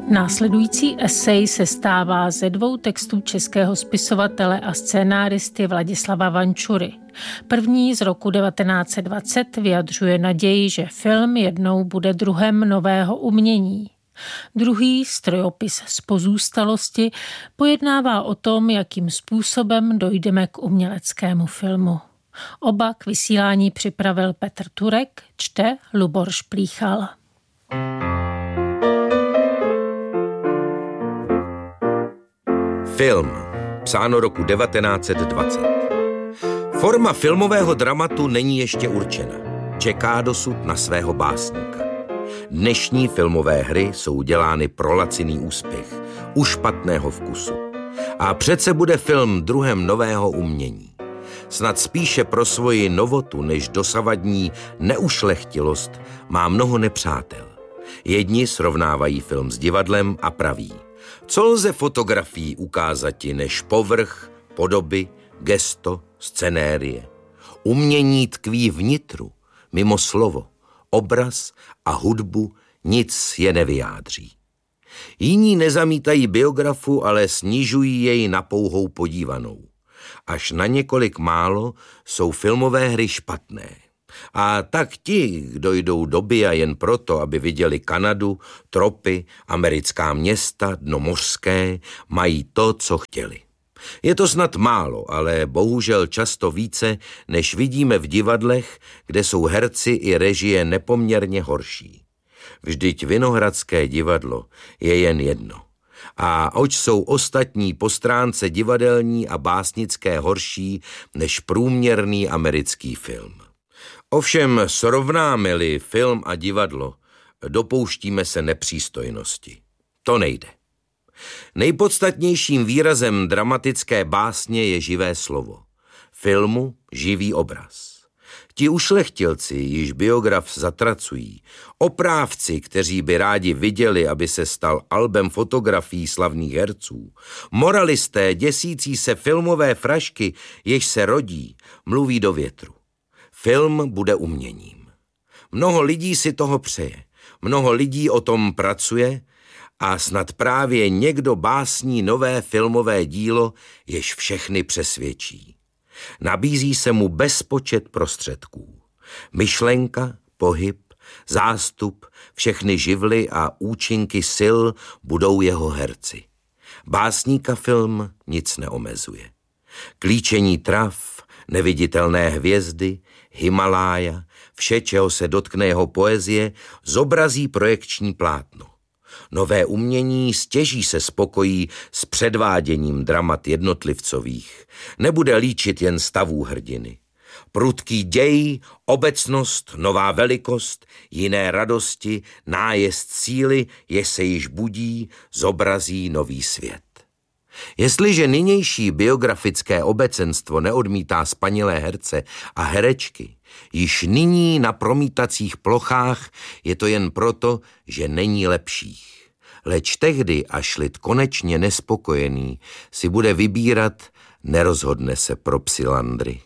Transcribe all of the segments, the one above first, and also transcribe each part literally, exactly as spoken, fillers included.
Následující esej se stává ze dvou textů českého spisovatele a scénáristy Vladislava Vančury. První z roku devatenáct set dvacet vyjadřuje naději, že film jednou bude druhem nového umění. Druhý, Strojopis z pozůstalosti, pojednává o tom, jakým způsobem dojdeme k uměleckému filmu. Oba k vysílání připravil Petr Turek, čte Lubor Šplíchal. Film. Psáno roku devatenáct set dvacet. Forma filmového dramatu není ještě určena. Čeká dosud na svého básníka. Dnešní filmové hry jsou dělány pro laciný úspěch, u špatného vkusu. A přece bude film druhem nového umění. Snad spíše pro svoji novotu než dosavadní neušlechtilost má mnoho nepřátel. Jedni srovnávají film s divadlem a praví: co lze fotografií ukázati než povrch, podoby, gesto, scenérie. Umění tkví vnitru, mimo slovo, obraz a hudbu nic je nevyjádří. Jiní nezamítají biografu, ale snižují jej na pouhou podívanou. Až na několik málo jsou filmové hry špatné. A tak ti, kdo jdou do bia jen proto, aby viděli Kanadu, tropy, americká města, dno mořské, mají to, co chtěli. Je to snad málo, ale bohužel často více, než vidíme v divadlech, kde jsou herci i režie nepoměrně horší. Vždyť Vinohradské divadlo je jen jedno. A oč jsou ostatní po stránce divadelní a básnické horší než průměrný americký film. Ovšem srovnáme-li film a divadlo, dopouštíme se nepřístojnosti. To nejde. Nejpodstatnějším výrazem dramatické básně je živé slovo. Filmu živý obraz. Ti ušlechtilci, již biograf zatracují, oprávci, kteří by rádi viděli, aby se stal albem fotografií slavných herců, moralisté děsící se filmové frašky, jež se rodí, mluví do větru. Film bude uměním. Mnoho lidí si toho přeje, mnoho lidí o tom pracuje a snad právě někdo básní nové filmové dílo, jež všechny přesvědčí. Nabízí se mu bezpočet prostředků. Myšlenka, pohyb, zástup, všechny živly a účinky sil budou jeho herci. Básníka film nic neomezuje. Klíčení trav, neviditelné hvězdy, Himalája, vše, čeho se dotkne jeho poezie, zobrazí projekční plátno. Nové umění stěží se spokojí s předváděním dramat jednotlivcových. Nebude líčit jen stavů hrdiny. Prudký děj, obecnost, nová velikost, jiné radosti, nájezd síly, jež se již budí, zobrazí nový svět. Jestliže nynější biografické obecenstvo neodmítá spanilé herce a herečky, již nyní na promítacích plochách je to jen proto, že není lepších. Leč tehdy, až lid konečně nespokojený si bude vybírat, nerozhodne se pro psilandry.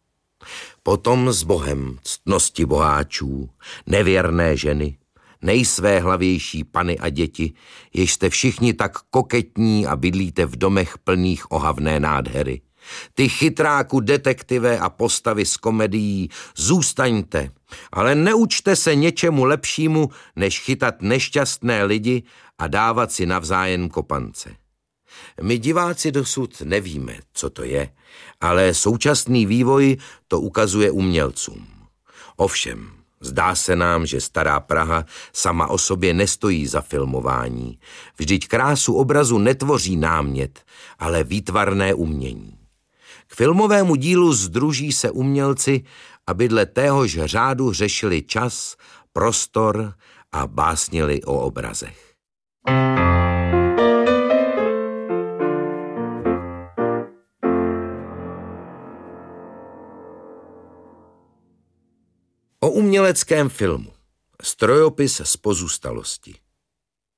Potom s Bohem ctnosti boháčů, nevěrné ženy, nejsvéhlavější pany a děti, jež jste všichni tak koketní a bydlíte v domech plných ohavné nádhery. Ty chytráku detektive a postavy z komedií, zůstaňte, ale neučte se něčemu lepšímu, než chytat nešťastné lidi a dávat si navzájem kopance. My diváci dosud nevíme, co to je, ale současný vývoj to ukazuje umělcům. Ovšem, zdá se nám, že stará Praha sama o sobě nestojí za filmování. Vždyť krásu obrazu netvoří námět, ale výtvarné umění. K filmovému dílu sdruží se umělci, aby dle téhož řádu řešili čas, prostor a básnili o obrazech. O uměleckém filmu. Strojopis z pozůstalosti.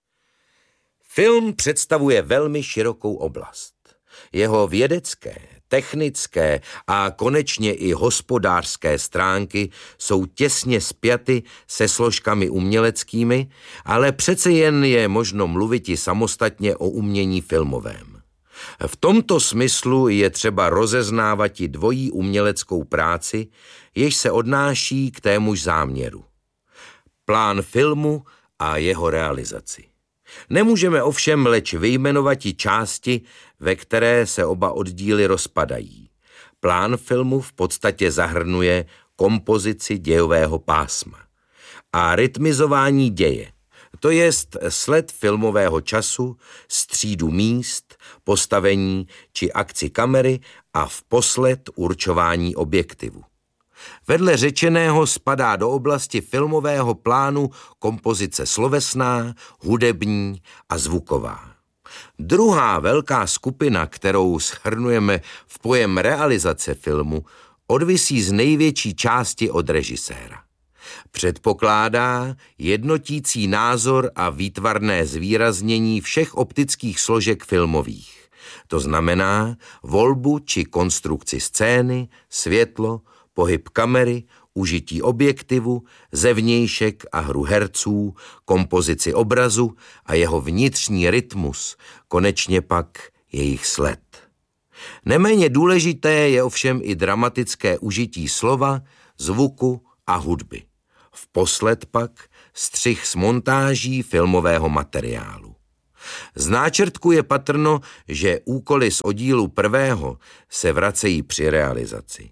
Film představuje velmi širokou oblast. Jeho vědecké, technické a konečně i hospodářské stránky jsou těsně spjaty se složkami uměleckými, ale přece jen je možno mluviti samostatně o umění filmovém. V tomto smyslu je třeba rozeznávati dvojí uměleckou práci, jež se odnáší k témuž záměru. Plán filmu a jeho realizaci. Nemůžeme ovšem leč vyjmenovati části, ve které se oba oddíly rozpadají. Plán filmu v podstatě zahrnuje kompozici dějového pásma a rytmizování děje, to jest sled filmového času, střídu míst, postavení či akci kamery a vposled určování objektivu. Vedle řečeného spadá do oblasti filmového plánu kompozice slovesná, hudební a zvuková. Druhá velká skupina, kterou shrnujeme v pojem realizace filmu, odvisí z největší části od režiséra. Předpokládá jednotící názor a výtvarné zvýraznění všech optických složek filmových. To znamená volbu či konstrukci scény, světlo, pohyb kamery, užití objektivu, zevnějšek a hru herců, kompozici obrazu a jeho vnitřní rytmus, konečně pak jejich sled. Neméně důležité je ovšem i dramatické užití slova, zvuku a hudby. Vposled pak střih s montáží filmového materiálu. Z náčrtku je patrno, že úkoly z oddílu prvého se vracejí při realizaci.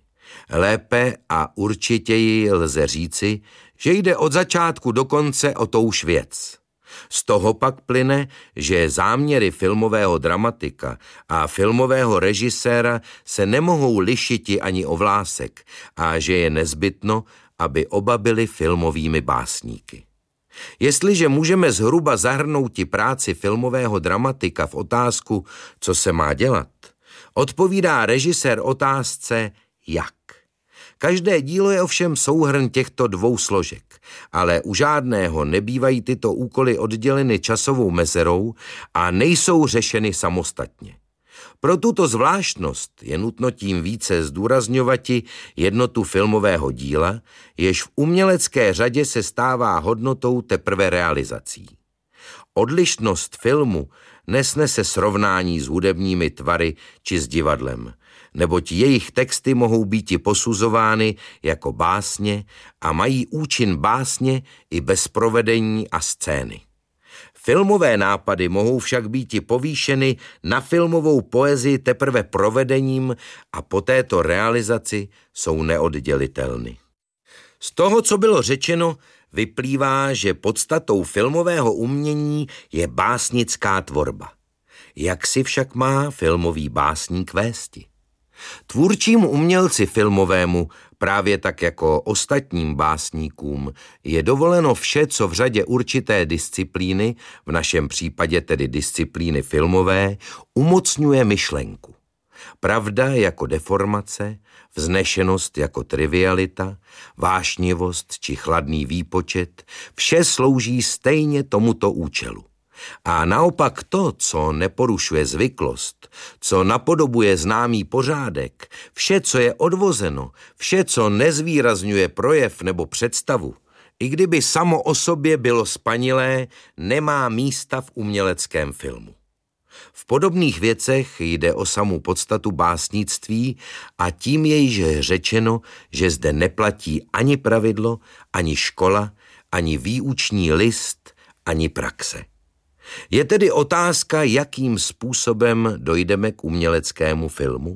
Lépe a určitěji lze říci, že jde od začátku do konce o touž věc. Z toho pak plyne, že záměry filmového dramatika a filmového režiséra se nemohou lišiti ani o vlásek a že je nezbytno, aby oba byli filmovými básníky. Jestliže můžeme zhruba zahrnouti práci filmového dramatika v otázku, co se má dělat, odpovídá režisér otázce jak. Každé dílo je ovšem souhrn těchto dvou složek, ale u žádného nebývají tyto úkoly odděleny časovou mezerou a nejsou řešeny samostatně. Pro tuto zvláštnost je nutno tím více zdůrazňovati jednotu filmového díla, jež v umělecké řadě se stává hodnotou teprve realizací. Odlišnost filmu nesnese srovnání s hudebními tvary či s divadlem, neboť jejich texty mohou býti posuzovány jako básně a mají účin básně i bez provedení a scény. Filmové nápady mohou však býti povýšeny na filmovou poezii teprve provedením a po této realizaci jsou neoddělitelny. Z toho, co bylo řečeno, vyplývá, že podstatou filmového umění je básnická tvorba. Jak si však má filmový básník vésti? Tvůrčímu umělci filmovému, právě tak jako ostatním básníkům, je dovoleno vše, co v řadě určité disciplíny, v našem případě tedy disciplíny filmové, umocňuje myšlenku. Pravda jako deformace, vznešenost jako trivialita, vášnivost či chladný výpočet, vše slouží stejně tomuto účelu. A naopak to, co neporušuje zvyklost, co napodobuje známý pořádek, vše, co je odvozeno, vše, co nezvýrazňuje projev nebo představu, i kdyby samo o sobě bylo spanilé, nemá místa v uměleckém filmu. V podobných věcech jde o samou podstatu básnictví a tím je již řečeno, že zde neplatí ani pravidlo, ani škola, ani výuční list, ani praxe. Je tedy otázka, jakým způsobem dojdeme k uměleckému filmu?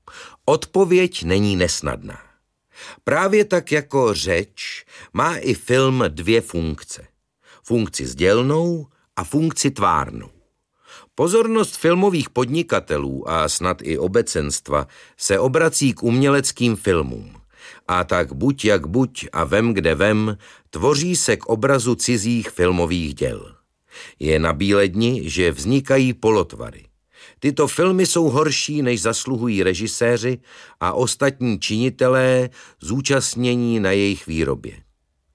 Odpověď není nesnadná. Právě tak jako řeč má i film dvě funkce. Funkci sdělnou a funkci tvárnou. Pozornost filmových podnikatelů a snad i obecenstva se obrací k uměleckým filmům. A tak buď jak buď a vem kde vem, tvoří se k obrazu cizích filmových děl. Je nabíledni, že vznikají polotvary. Tyto filmy jsou horší, než zasluhují režiséři a ostatní činitelé zúčastnění na jejich výrobě.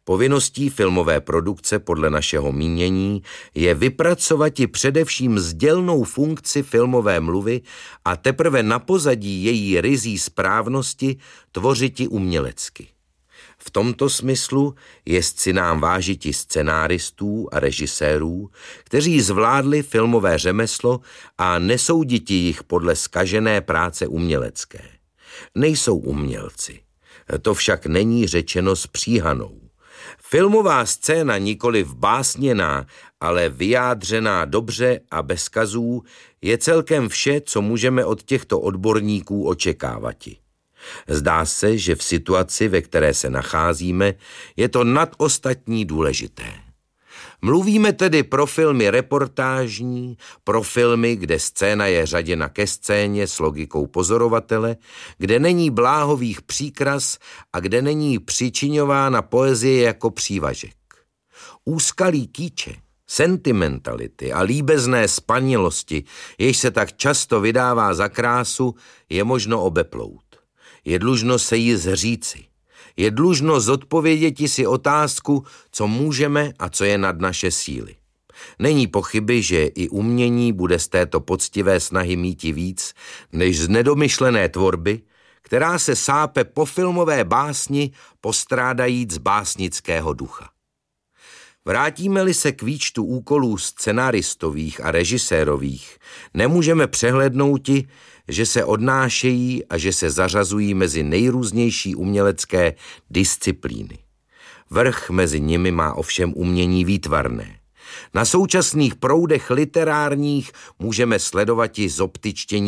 Povinností filmové produkce podle našeho mínění je vypracovati především sdělnou funkci filmové mluvy a teprve na pozadí její ryzí správnosti tvořiti umělecky. V tomto smyslu jest si nám vážiti scenáristů a režisérů, kteří zvládli filmové řemeslo a nesouditi jich podle zkažené práce umělecké. Nejsou umělci. To však není řečeno s příhanou. Filmová scéna nikoliv básněná, ale vyjádřená dobře a bez kazů je celkem vše, co můžeme od těchto odborníků očekávati. Zdá se, že v situaci, ve které se nacházíme, je to nad ostatní důležité. Mluvíme tedy pro filmy reportážní, pro filmy, kde scéna je řaděna ke scéně s logikou pozorovatele, kde není bláhových příkras a kde není přičiňována poezie jako přívažek. Úskalí kýče, sentimentality a líbezné spanělosti, jež se tak často vydává za krásu, je možno obeplout. Je dlužno se jí zříci. Je dlužno zodpověděti si otázku, co můžeme a co je nad naše síly. Není pochyby, že i umění bude z této poctivé snahy míti víc, než z nedomyšlené tvorby, která se sápe po filmové básni, postrádajíc básnického ducha. Vrátíme-li se k výčtu úkolů scenáristových a režisérových, nemůžeme přehlédnouti, že se odnášejí a že se zařazují mezi nejrůznější umělecké disciplíny. Vrch mezi nimi má ovšem umění výtvarné. Na současných proudech literárních můžeme sledovati zoptičtění